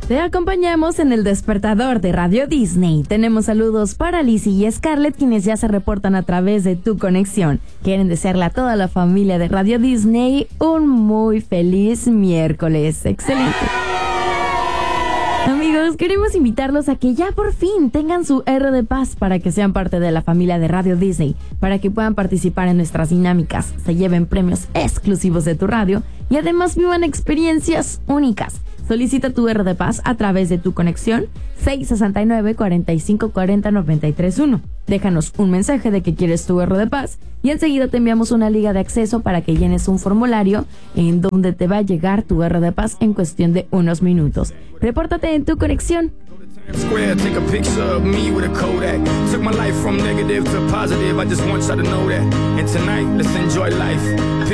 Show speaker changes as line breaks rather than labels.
Te acompañamos en el despertador de Radio Disney. Tenemos saludos para Lizzie y Scarlett, quienes ya se reportan a través de Tu Conexión. Quieren desearle a toda la familia de Radio Disney un muy feliz miércoles. Excelente. Amigos, queremos invitarlos a que ya por fin tengan su R de Paz para que sean parte de la familia de Radio Disney, para que puedan participar en nuestras dinámicas, se lleven premios exclusivos de tu radio y además vivan experiencias únicas. Solicita tu R de Paz a través de Tu Conexión 669-4540-931. Déjanos un mensaje de que quieres tu R de Paz y enseguida te enviamos una liga de acceso para que llenes un formulario en donde te va a llegar tu R de Paz en cuestión de unos minutos. Repórtate en Tu Conexión.
Square, take a picture of me with a Kodak. Took my life from negative to positive, I just want y'all to know that. And tonight, let's enjoy life.